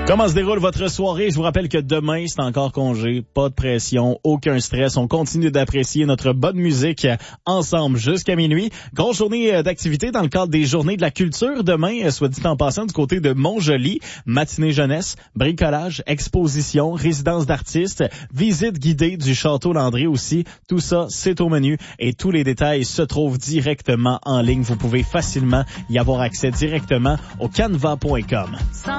Comment se déroule votre soirée? Je vous rappelle que demain, c'est encore congé. Pas de pression, aucun stress. On continue d'apprécier notre bonne musique ensemble jusqu'à minuit. Grosse journée d'activité dans le cadre des Journées de la culture. Demain, soit dit en passant, du côté de Montjoly, matinée jeunesse, bricolage, exposition, résidence d'artistes, visite guidée du Château Landry aussi. Tout ça, c'est au menu et tous les détails se trouvent directement en ligne. Vous pouvez facilement y avoir accès directement au canva.com.